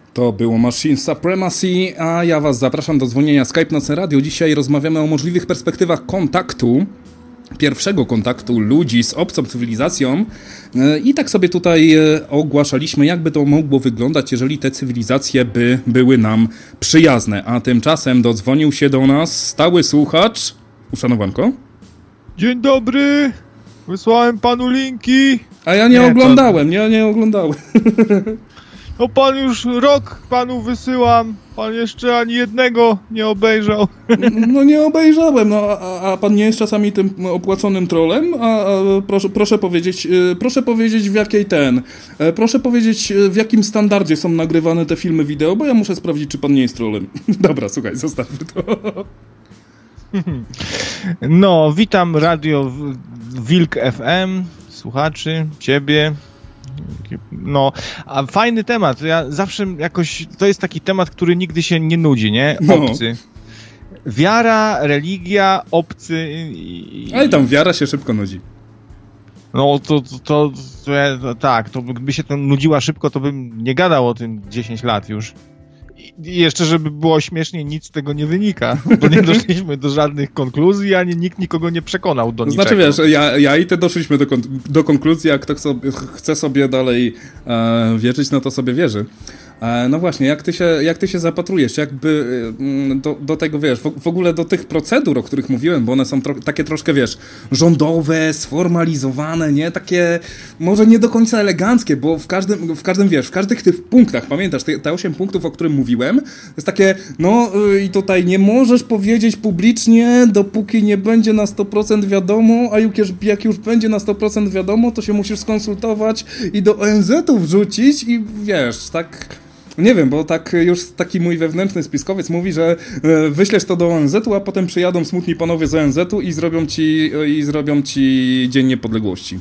To było Machine Supremacy, a ja was zapraszam do dzwonienia Skype Nocne Radio. Dzisiaj rozmawiamy o możliwych perspektywach kontaktu, pierwszego kontaktu ludzi z obcą cywilizacją i tak sobie tutaj ogłaszaliśmy, jakby to mogło wyglądać, jeżeli te cywilizacje by były nam przyjazne. A tymczasem dodzwonił się do nas stały słuchacz. Uszanowanko? Dzień dobry, wysłałem panu linki. A ja nie oglądałem. No pan już rok panu wysyłam, pan jeszcze ani jednego nie obejrzał. No nie obejrzałem, a pan nie jest czasami tym opłaconym trolem? Proszę powiedzieć w jakim standardzie są nagrywane te filmy wideo, bo ja muszę sprawdzić, czy pan nie jest trolem. Dobra, słuchaj, zostawmy to. No, witam Radio Wilk FM, słuchaczy, ciebie. No, a fajny temat. Ja zawsze jakoś, to jest taki temat, który nigdy się nie nudzi, nie? Obcy. Wiara, religia, obcy Ale tam wiara się szybko nudzi. No, to gdyby się to nudziła szybko, to bym nie gadał o tym 10 lat już. I jeszcze, żeby było śmiesznie, nic z tego nie wynika, bo nie doszliśmy do żadnych konkluzji, ani nikt nikogo nie przekonał do niczego. Znaczy wiesz, ja i ty doszliśmy do konkluzji, jak ktoś chce sobie dalej wierzyć, no to sobie wierzy. No właśnie, jak ty się zapatrujesz, jakby do tego, wiesz, w ogóle do tych procedur, o których mówiłem, bo one są takie troszkę, wiesz, rządowe, sformalizowane, nie? Takie może nie do końca eleganckie, bo w każdym, wiesz, w każdych tych punktach, pamiętasz, te 8 punktów, o którym mówiłem, to jest takie, no i tutaj nie możesz powiedzieć publicznie, dopóki nie będzie na 100% wiadomo, a jak już będzie na 100% wiadomo, to się musisz skonsultować i do ONZ-u wrzucić i wiesz, tak... Nie wiem, bo tak już taki mój wewnętrzny spiskowiec mówi, że wyślesz to do ONZ-u, a potem przyjadą smutni panowie z ONZ-u i zrobią ci Dzień Niepodległości.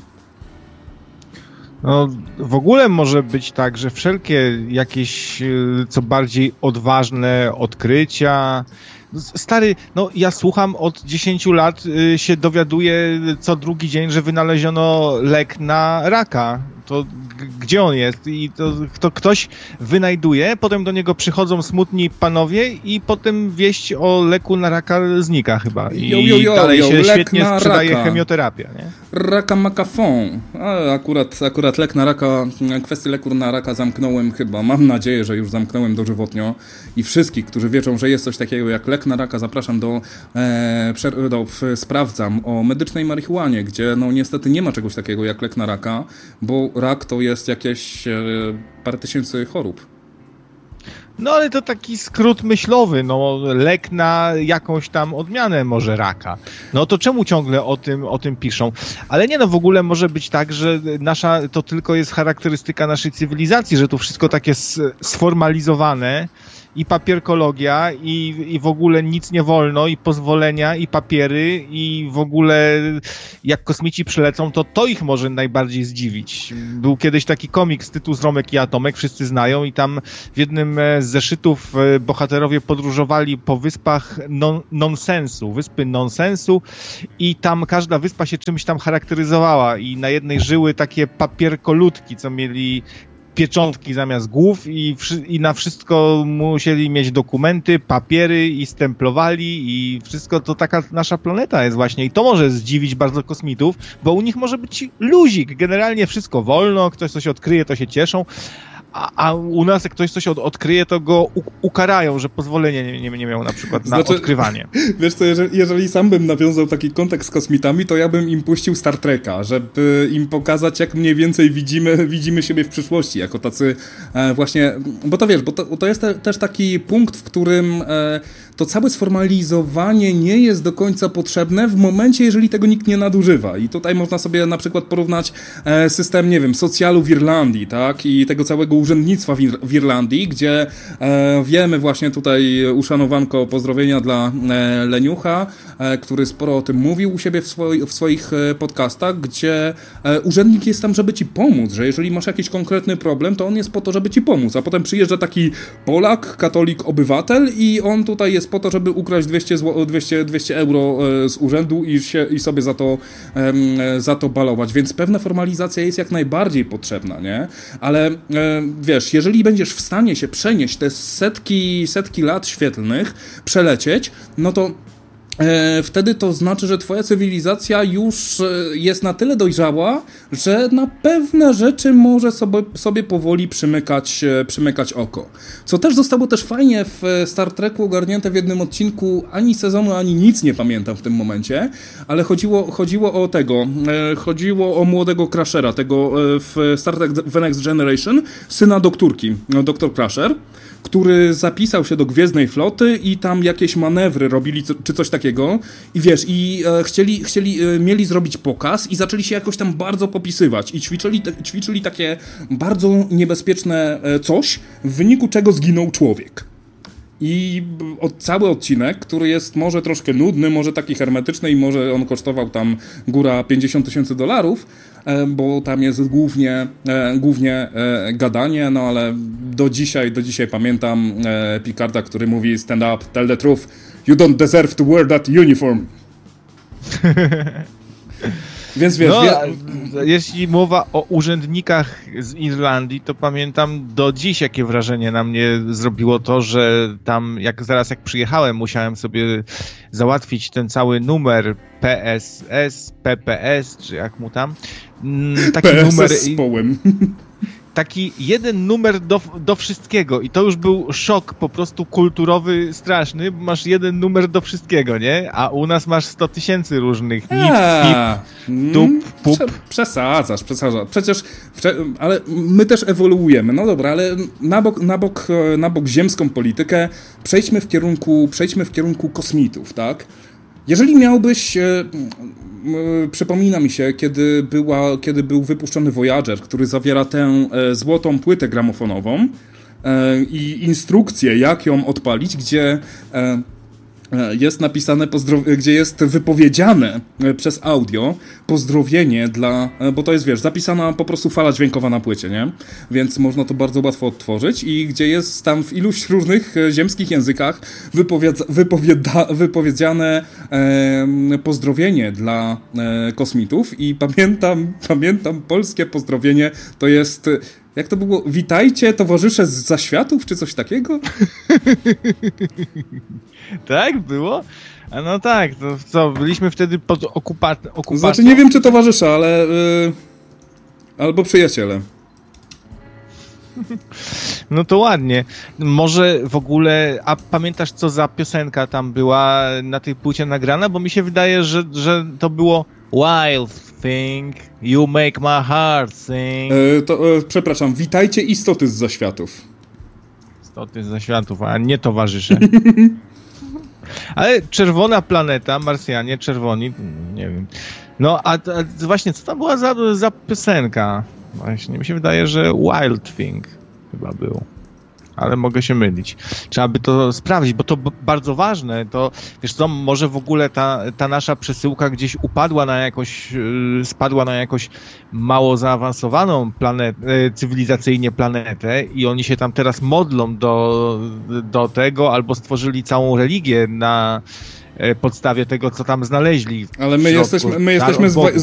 No, w ogóle może być tak, że wszelkie jakieś co bardziej odważne odkrycia... Stary, no ja słucham od 10 lat, się dowiaduję co drugi dzień, że wynaleziono lek na raka. To gdzie on jest? I to ktoś wynajduje, potem do niego przychodzą smutni panowie i potem wieść o leku na raka znika chyba. I dalej się świetnie sprzedaje chemioterapia, nie? Raka makafon. Akurat lek na raka, kwestię leku na raka zamknąłem chyba. Mam nadzieję, że już zamknąłem dożywotnio. I wszystkich, którzy wiedzą, że jest coś takiego jak lek na raka, zapraszam sprawdzam o medycznej marihuanie, gdzie no niestety nie ma czegoś takiego jak lek na raka, bo rak to jest jakieś parę tysięcy chorób. No ale to taki skrót myślowy, no lek na jakąś tam odmianę może raka. No to czemu ciągle o tym piszą? Ale nie, no w ogóle może być tak, że to tylko jest charakterystyka naszej cywilizacji, że tu wszystko takie sformalizowane i papierkologia i w ogóle nic nie wolno i pozwolenia i papiery i w ogóle jak kosmici przylecą, to ich może najbardziej zdziwić. Był kiedyś taki komiks, tytuł Zromek i Atomek, wszyscy znają i tam w jednym z zeszytów bohaterowie podróżowali po wyspach nonsensu, wyspy nonsensu i tam każda wyspa się czymś tam charakteryzowała i na jednej żyły takie papierkoludki, co mieli pieczątki zamiast głów i na wszystko musieli mieć dokumenty, papiery i stemplowali i wszystko to taka nasza planeta jest właśnie i to może zdziwić bardzo kosmitów, bo u nich może być luzik, generalnie wszystko wolno, ktoś coś odkryje, to się cieszą, a u nas jak ktoś coś odkryje, to go ukarają, że pozwolenia nie miał na przykład na odkrywanie. Wiesz co, jeżeli sam bym nawiązał taki kontakt z kosmitami, to ja bym im puścił Star Treka, żeby im pokazać, jak mniej więcej widzimy siebie w przyszłości, jako tacy właśnie, bo to wiesz, bo to jest też taki punkt, w którym to całe sformalizowanie nie jest do końca potrzebne w momencie, jeżeli tego nikt nie nadużywa. I tutaj można sobie na przykład porównać system, nie wiem, socjalu w Irlandii, tak? I tego całego urzędnictwa w Irlandii, gdzie wiemy właśnie tutaj, uszanowanko, pozdrowienia dla Leniucha, który sporo o tym mówił u siebie w swoich podcastach, gdzie urzędnik jest tam, żeby ci pomóc, że jeżeli masz jakiś konkretny problem, to on jest po to, żeby ci pomóc, a potem przyjeżdża taki Polak, katolik, obywatel i on tutaj jest jest po to, żeby ukraść 200 euro z urzędu i sobie za to balować, więc pewna formalizacja jest jak najbardziej potrzebna, nie? Ale wiesz, jeżeli będziesz w stanie się przenieść te setki lat świetlnych, przelecieć, no to wtedy to znaczy, że twoja cywilizacja już jest na tyle dojrzała, że na pewne rzeczy może sobie powoli przymykać oko. Co też zostało też fajnie w Star Treku ogarnięte w jednym odcinku, ani sezonu, ani nic nie pamiętam w tym momencie, ale chodziło o młodego Crashera, tego w Star Trek The Next Generation, syna doktorki, Dr. Crusher, który zapisał się do Gwiezdnej Floty i tam jakieś manewry robili, czy coś takiego. I wiesz, mieli zrobić pokaz i zaczęli się jakoś tam bardzo popisywać. I ćwiczyli takie bardzo niebezpieczne coś, w wyniku czego zginął człowiek. I cały odcinek, który jest może troszkę nudny, może taki hermetyczny i może on kosztował tam góra $50,000, bo tam jest głównie gadanie, no ale do dzisiaj pamiętam Picarda, który mówi stand up, tell the truth, you don't deserve to wear that uniform. Więc wiesz, jeśli mowa o urzędnikach z Irlandii, to pamiętam do dziś, jakie wrażenie na mnie zrobiło to, że tam zaraz jak przyjechałem, musiałem sobie załatwić ten cały numer PSS, PPS, czy jak mu tam. Taki PSS numer z połem. Taki jeden numer do wszystkiego i to już był szok po prostu kulturowy, straszny, bo masz jeden numer do wszystkiego, nie? A u nas masz 100 000 różnych Przesadzasz. Przecież, ale my też ewoluujemy. No dobra, ale na bok ziemską politykę przejdźmy w kierunku kosmitów, tak? Jeżeli miałbyś... Przypomina mi się, kiedy był wypuszczony Voyager, który zawiera tę złotą płytę gramofonową i instrukcję, jak ją odpalić, gdzie jest napisane, gdzie jest wypowiedziane przez audio pozdrowienie bo to jest, wiesz, zapisana po prostu fala dźwiękowa na płycie, nie? Więc można to bardzo łatwo odtworzyć i gdzie jest tam w iluś różnych ziemskich językach wypowiedziane pozdrowienie dla kosmitów i pamiętam polskie pozdrowienie, to jest... Jak to było? Witajcie, towarzysze z zaświatów, czy coś takiego? Tak było? A no tak, to co, byliśmy wtedy pod okupacją. Znaczy nie wiem, czy towarzysze, ale... albo przyjaciele. No to ładnie. Może w ogóle... A pamiętasz, co za piosenka tam była na tej płycie nagrana? Bo mi się wydaje, że to było Wild Thing, You Make My Heart Sing. Przepraszam, witajcie istoty z zaświatów. Istoty z zaświatów, a nie towarzysze. Ale czerwona planeta, Marsjanie, czerwoni, nie wiem. No, a właśnie, co tam była za piosenka? Właśnie, mi się wydaje, że Wild Thing chyba był. Ale mogę się mylić. Trzeba by to sprawdzić, bo to bardzo ważne. To, wiesz co, może w ogóle ta nasza przesyłka gdzieś spadła na jakąś mało zaawansowaną cywilizacyjnie planetę i oni się tam teraz modlą do tego, albo stworzyli całą religię na podstawie tego, co tam znaleźli. Ale my jesteśmy